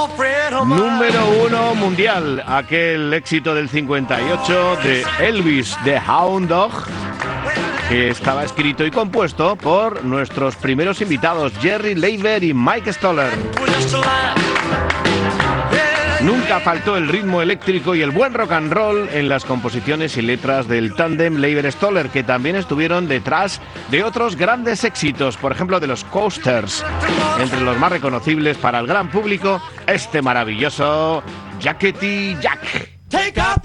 Número 1 mundial, aquel éxito del 58 de Elvis, The Hound Dog, que estaba escrito y compuesto por nuestros primeros invitados, Jerry Leiber y Mike Stoller. Nunca faltó el ritmo eléctrico y el buen rock and roll en las composiciones y letras del tándem Leiber-Stoller, que también estuvieron detrás de otros grandes éxitos, por ejemplo de los Coasters. Entre los más reconocibles para el gran público, este maravilloso Jackety Jack.